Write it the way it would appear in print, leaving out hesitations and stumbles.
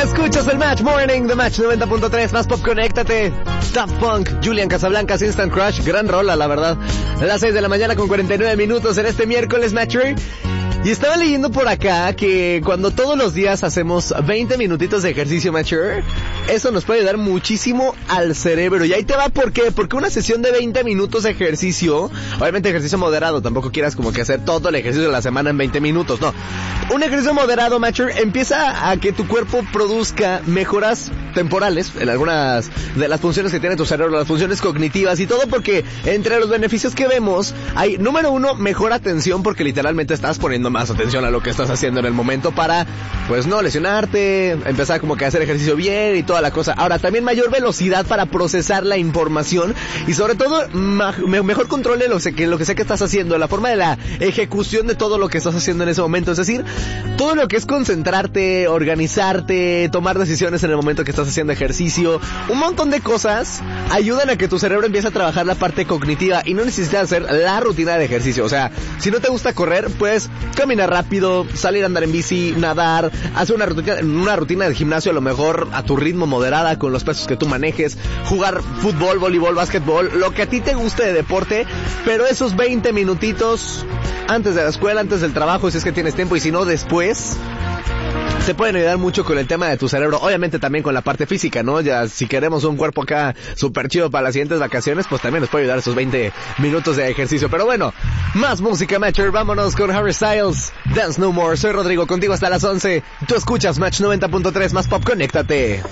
Escuchas el Match Morning de Match 90.3, más pop, conéctate. Daft Punk, Julian Casablancas, Instant Crush, gran rola, la verdad. A las 6 de la mañana con 49 minutos en este miércoles, Matcher. Y estaba leyendo por acá que cuando todos los días hacemos 20 minutitos de ejercicio, Matcher, eso nos puede ayudar muchísimo al cerebro. Y ahí te va, ¿por qué? Porque una sesión de 20 minutos de ejercicio, obviamente ejercicio moderado, tampoco quieras como que hacer todo el ejercicio de la semana en 20 minutos, no. Un ejercicio moderado, Matcher, empieza a que tu cuerpo produzca mejoras temporales en algunas de las funciones que tiene tu cerebro, las funciones cognitivas y todo, porque entre los beneficios que vemos hay, número uno, mejor atención, porque literalmente estás poniendo más atención a lo que estás haciendo en el momento para, pues no lesionarte, empezar como que a hacer ejercicio bien y toda la cosa. Ahora, también mayor velocidad para procesar la información y sobre todo mejor control de lo que sea que estás haciendo, la forma de la ejecución de todo lo que estás haciendo en ese momento, es decir, todo lo que es concentrarte, organizarte, tomar decisiones en el momento que estás haciendo ejercicio, un montón de cosas ayudan a que tu cerebro empiece a trabajar la parte cognitiva y no necesitas hacer la rutina de ejercicio. O sea, si no te gusta correr, pues caminar rápido, salir a andar en bici, nadar, hacer una rutina de gimnasio a lo mejor a tu ritmo, moderada, con los pesos que tú manejes, jugar fútbol, voleibol, básquetbol, lo que a ti te guste de deporte, pero esos 20 minutitos antes de la escuela, antes del trabajo, si es que tienes tiempo, y si no, después, te pueden ayudar mucho con el tema de tu cerebro, obviamente también con la parte física, ¿no? Ya si queremos un cuerpo acá súper chido para las siguientes vacaciones, pues también nos puede ayudar esos 20 minutos de ejercicio. Pero bueno, más música, Matcher, vámonos con Harry Styles, Dance No More. Soy Rodrigo, contigo hasta las 11. Tú escuchas Match 90.3, más pop, conéctate.